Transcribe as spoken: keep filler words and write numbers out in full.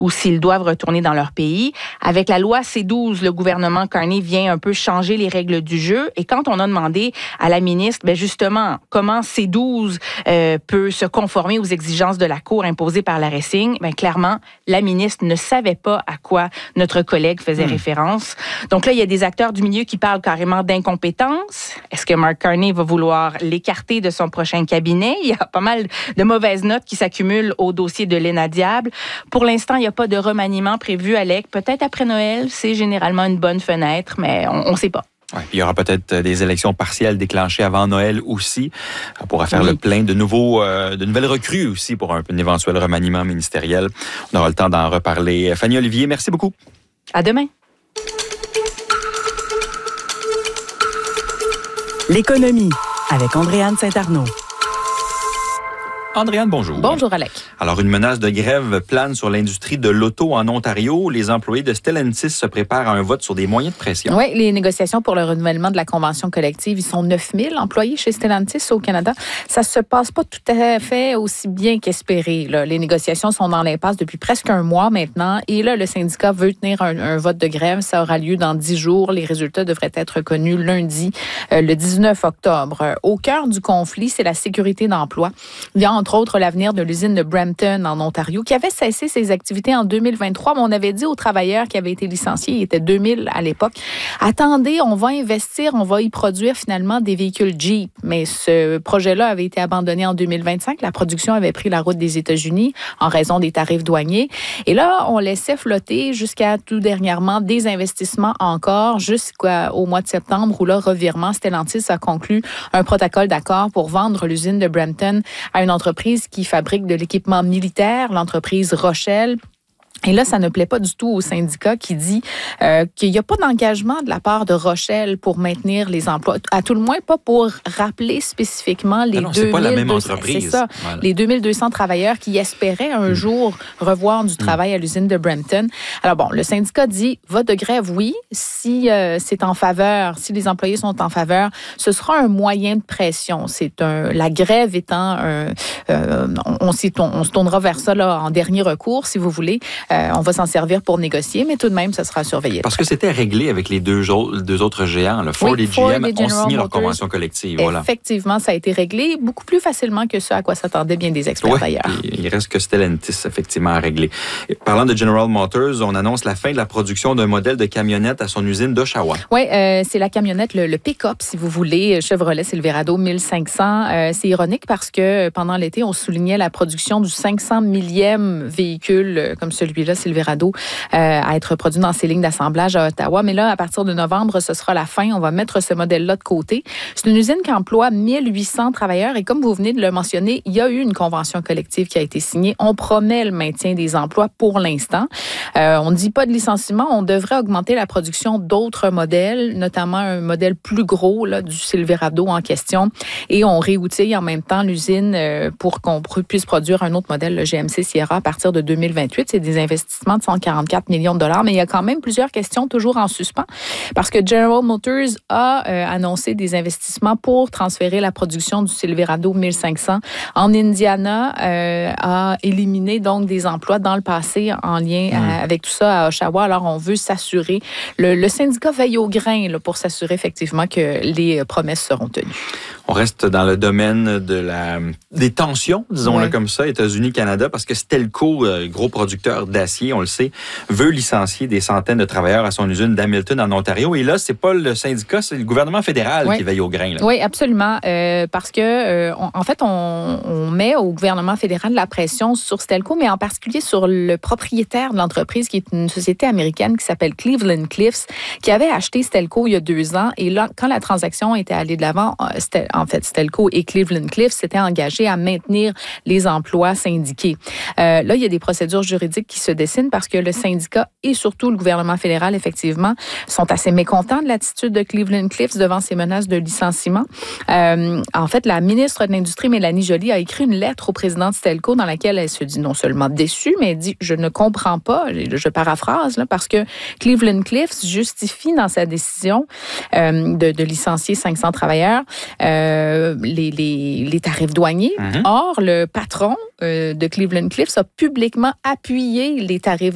ou s'ils doivent retourner dans leur pays. Avec la loi C douze, le gouvernement Carney vient un peu changer les règles du jeu. Et quand on a demandé à la ministre, ben justement, comment C douze euh, peut se conformer aux exigences de la Cour imposées par l'arrêt Singh, ben clairement, la ministre ne savait pas à quoi notre collègue faisait mmh. référence. Donc là, il y a des acteurs du milieu qui parlent carrément d'incompétence. Est-ce que Mark Carney va vouloir l'écarter de son prochain cabinet? Il y a pas mal de mauvaises notes qui s'accumulent au dossier de Léna Diable. Pour l'instant, il n'y a pas de remaniement prévu à l'E C. Peut-être après Noël, c'est généralement une bonne fenêtre, mais on ne sait pas. Ouais, il y aura peut-être des élections partielles déclenchées avant Noël aussi. On pourra faire oui. le plein de nouveaux, euh, de nouvelles recrues aussi pour un, un éventuel remaniement ministériel. On aura le temps d'en reparler. Fanny Olivier, merci beaucoup. À demain. L'économie avec Andréane Saint-Arnaud. Andréane, bonjour. Bonjour, Alec. Alors, une menace de grève plane sur l'industrie de l'auto en Ontario. Les employés de Stellantis se préparent à un vote sur des moyens de pression. Oui, les négociations pour le renouvellement de la convention collective, ils sont neuf mille employés chez Stellantis au Canada. Ça se passe pas tout à fait aussi bien qu'espéré. Là. Les négociations sont dans l'impasse depuis presque un mois maintenant. Et là, le syndicat veut tenir un, un vote de grève. Ça aura lieu dans dix jours. Les résultats devraient être connus lundi, euh, le dix-neuf octobre. Au cœur du conflit, c'est la sécurité d'emploi. Il y a entre autres l'avenir de l'usine de Brampton en Ontario, qui avait cessé ses activités en deux mille vingt-trois, mais on avait dit aux travailleurs qui avaient été licenciés, il était deux mille à l'époque, attendez, on va investir, on va y produire finalement des véhicules Jeep. Mais ce projet-là avait été abandonné en deux mille vingt-cinq. La production avait pris la route des États-Unis en raison des tarifs douaniers. Et là, on laissait flotter jusqu'à tout dernièrement des investissements encore jusqu'au mois de septembre où là, revirement, Stellantis a conclu un protocole d'accord pour vendre l'usine de Brampton à une entreprise qui fabrique de l'équipement militaire, l'entreprise Rochelle. Et là, ça ne plaît pas du tout au syndicat qui dit euh, qu'il n'y a pas d'engagement de la part de Rochelle pour maintenir les emplois. À tout le moins, pas pour rappeler spécifiquement les, non, non, deux mille deux cents, c'est pas la même entreprise. C'est ça, voilà. Les deux mille deux cents travailleurs qui espéraient un mmh. jour revoir du travail mmh. à l'usine de Brampton. Alors bon, le syndicat dit, vote de grève, oui, si euh, c'est en faveur, si les employés sont en faveur, ce sera un moyen de pression. C'est un, la grève étant, un, euh, on, on, on se tournera vers ça là, en dernier recours, si vous voulez. Euh, on va s'en servir pour négocier, mais tout de même, ça sera surveillé. Parce que c'était réglé avec les deux, deux autres géants. Là. Ford oui, et G M ont signé leur convention collective. Voilà. Effectivement, ça a été réglé beaucoup plus facilement que ce à quoi s'attendaient bien des experts ouais, d'ailleurs. Il reste que Stellantis, effectivement, à régler. Et parlant de General Motors, on annonce la fin de la production d'un modèle de camionnette à son usine d'Oshawa. Oui, euh, c'est la camionnette, le, le pick-up, si vous voulez, Chevrolet Silverado mille cinq cents. Euh, c'est ironique parce que pendant l'été, on soulignait la production du cinq cent millième véhicule comme celui là, Silverado, euh, à être produit dans ces lignes d'assemblage à Ottawa. Mais là, à partir de novembre, ce sera la fin. On va mettre ce modèle-là de côté. C'est une usine qui emploie mille huit cents travailleurs et comme vous venez de le mentionner, il y a eu une convention collective qui a été signée. On promet le maintien des emplois pour l'instant. Euh, on ne dit pas de licenciement. On devrait augmenter la production d'autres modèles, notamment un modèle plus gros là, du Silverado en question. Et on réoutille en même temps l'usine euh, pour qu'on puisse produire un autre modèle, le G M C Sierra, à partir de deux mille vingt-huit. C'est des investissement de cent quarante-quatre millions de dollars, mais il y a quand même plusieurs questions toujours en suspens parce que General Motors a euh, annoncé des investissements pour transférer la production du Silverado mille cinq cents en Indiana, euh, a éliminé donc des emplois dans le passé en lien mmh. à, avec tout ça à Oshawa. Alors, on veut s'assurer, le, le syndicat veille au grain là, pour s'assurer effectivement que les promesses seront tenues. On reste dans le domaine de la, des tensions, disons-le ouais. comme ça, États-Unis-Canada, parce que Stelco, gros producteur d'acier, on le sait, veut licencier des centaines de travailleurs à son usine d'Hamilton en Ontario. Et là, c'est pas le syndicat, c'est le gouvernement fédéral oui. qui veille au grain. Là. Oui, absolument. Euh, parce que, euh, on, en fait, on, on met au gouvernement fédéral la pression sur Stelco, mais en particulier sur le propriétaire de l'entreprise, qui est une société américaine qui s'appelle Cleveland Cliffs, qui avait acheté Stelco il y a deux ans. Et là, quand la transaction était allée de l'avant, c'était en fait, Stelco et Cleveland Cliffs s'étaient engagés à maintenir les emplois syndiqués. Euh, là, il y a des procédures juridiques qui se dessinent parce que le syndicat et surtout le gouvernement fédéral, effectivement, sont assez mécontents de l'attitude de Cleveland Cliffs devant ces menaces de licenciement. Euh, en fait, la ministre de l'Industrie, Mélanie Joly, a écrit une lettre au président de Stelco dans laquelle elle se dit non seulement déçue, mais elle dit « Je ne comprends pas », je paraphrase, là, parce que Cleveland Cliffs justifie dans sa décision euh, de, de licencier cinq cents travailleurs euh, les, les, les tarifs douaniers. Mm-hmm. Or, le patron euh, de Cleveland Cliffs a publiquement appuyé les tarifs